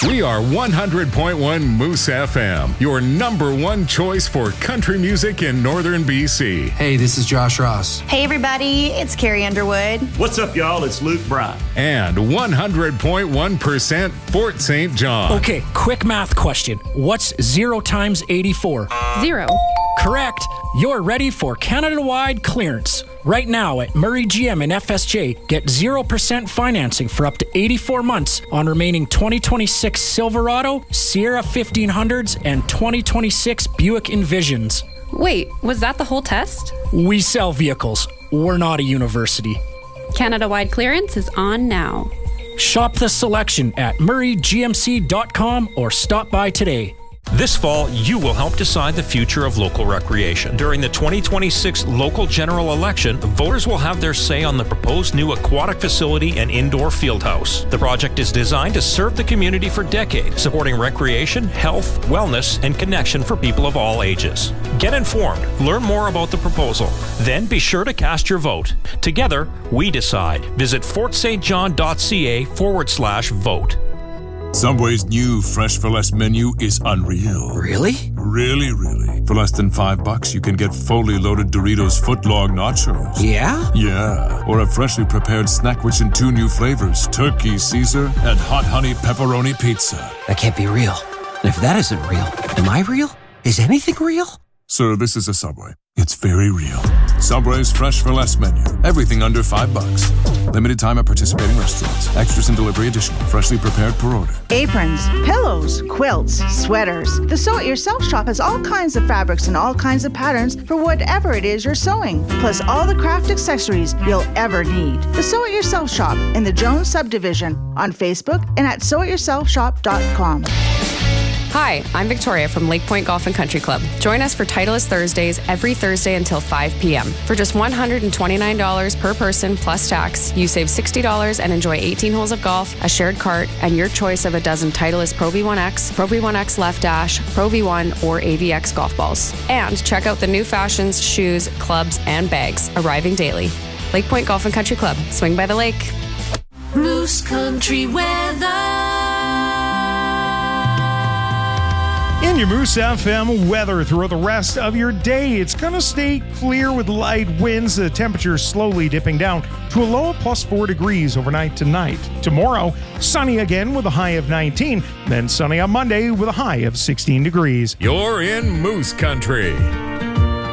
We are 100.1 Moose FM, your number one choice for country music in northern BC. Hey, this is Josh Ross. Hey, everybody, it's Carrie Underwood. What's up, y'all? It's Luke Bryan. And 100.1% Fort St. John. Okay, quick math question. What's 0 times 84? 0. Correct. You're ready for Canada-wide clearance. Right now at Murray GM and FSJ, get 0% financing for up to 84 months on remaining 2026 Silverado, Sierra 1500s, and 2026 Buick Envisions. Wait, was that the whole test? We sell vehicles. We're not a university. Canada-wide clearance is on now. Shop the selection at murraygmc.com or stop by today. This fall, you will help decide the future of local recreation. During the 2026 local general election, voters will have their say on the proposed new aquatic facility and indoor field house. The project is designed to serve the community for decades, supporting recreation, health, wellness, and connection for people of all ages. Get informed, learn more about the proposal, then be sure to cast your vote. Together, we decide. Visit fortstjohn.ca/vote. Subway's new Fresh for Less menu is unreal. Really? Really. For less than $5, you can get fully loaded Doritos footlong nachos. Yeah? Yeah. Or a freshly prepared snack-wich in 2 new flavors, Turkey Caesar and Hot Honey Pepperoni Pizza. That can't be real. And if that isn't real, am I real? Is anything real? Sir, this is a Subway. It's very real. Subway's Fresh for Less menu. Everything under $5. Limited time at participating restaurants. Extras and delivery additional. Freshly prepared per order. Aprons, pillows, quilts, sweaters. The Sew It Yourself shop has all kinds of fabrics and all kinds of patterns for whatever it is you're sewing. Plus all the craft accessories you'll ever need. The Sew It Yourself shop in the Jones subdivision on Facebook and at sewityourselfshop.com. Hi, I'm Victoria from Lake Point Golf and Country Club. Join us for Titleist Thursdays every Thursday until 5 p.m. For just $129 per person plus tax, you save $60 and enjoy 18 holes of golf, a shared cart, and your choice of a dozen Titleist Pro V1X, Pro V1X Left Dash, Pro V1, or AVX golf balls. And check out the new fashions, shoes, clubs, and bags arriving daily. Lake Point Golf and Country Club. Swing by the lake. Moose Country weather. In your Moose FM weather throughout the rest of your day, it's going to stay clear with light winds, the temperature slowly dipping down to a low of +4 degrees overnight tonight. Tomorrow, sunny again with a high of 19, then sunny on Monday with a high of 16 degrees. You're in Moose Country.